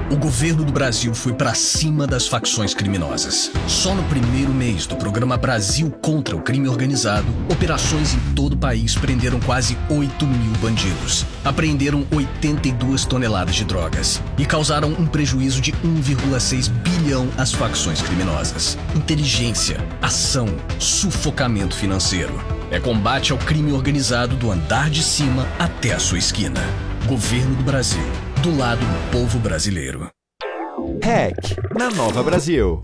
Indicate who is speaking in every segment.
Speaker 1: O governo do Brasil foi para cima das facções criminosas. Só no primeiro mês do programa Brasil contra o Crime Organizado, operações em todo o país prenderam quase 8 mil bandidos, apreenderam 82 toneladas de drogas e causaram um prejuízo de 1,6 bilhão às facções criminosas. Inteligência, ação, sufocamento financeiro. É combate ao crime organizado do andar de cima até a sua esquina. Governo do Brasil. Do lado do povo brasileiro.
Speaker 2: REC na Nova Brasil.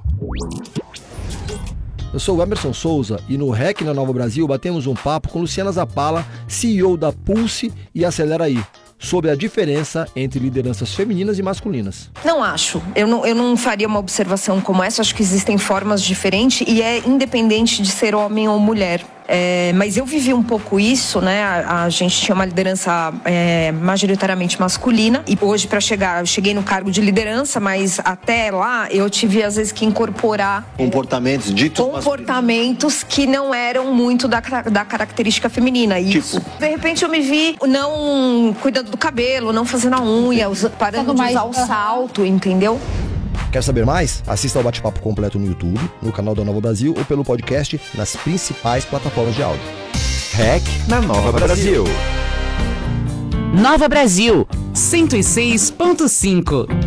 Speaker 3: Eu sou o Emerson Souza e no REC na Nova Brasil batemos um papo com Luciana Zappala, CEO da Pulse e Acelera Aí, sobre a diferença entre lideranças femininas e masculinas.
Speaker 4: Não acho. Eu não faria uma observação como essa. Acho que existem formas diferentes e é independente de ser homem ou mulher. Mas eu vivi um pouco isso, né? A gente tinha uma liderança majoritariamente masculina e hoje eu cheguei no cargo de liderança, mas até lá eu tive às vezes que incorporar comportamentos que não eram muito da característica feminina. Isso. De repente eu me vi não cuidando do cabelo, não fazendo a unha, parando de usar o salto, entendeu?
Speaker 3: Quer saber mais? Assista ao bate-papo completo no YouTube, no canal da Nova Brasil ou pelo podcast nas principais plataformas de áudio.
Speaker 2: REC na Nova Brasil.
Speaker 5: Nova Brasil 106.5.